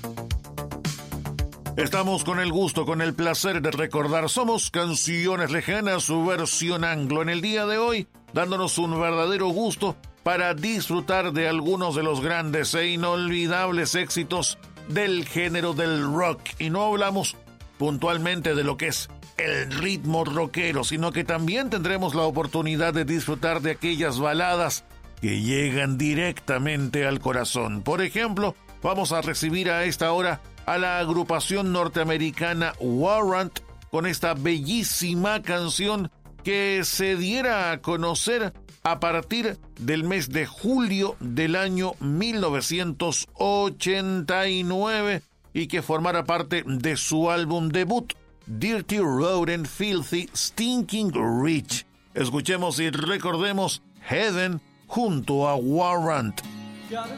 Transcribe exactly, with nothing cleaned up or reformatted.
Estamos con el gusto, con el placer de recordar Somos Canciones Lejanas, su versión anglo en el día de hoy, dándonos un verdadero gusto para disfrutar de algunos de los grandes e inolvidables éxitos del género del rock. Y no hablamos puntualmente de lo que es el ritmo rockero, sino que también tendremos la oportunidad de disfrutar de aquellas baladas que llegan directamente al corazón. Por ejemplo, vamos a recibir a esta hora a la agrupación norteamericana Warrant con esta bellísima canción que se diera a conocer a partir del mes de julio del año mil novecientos ochenta y nueve y que formara parte de su álbum debut, Dirty Rotten Filthy Stinking Rich. Escuchemos y recordemos Heaven junto a Warrant.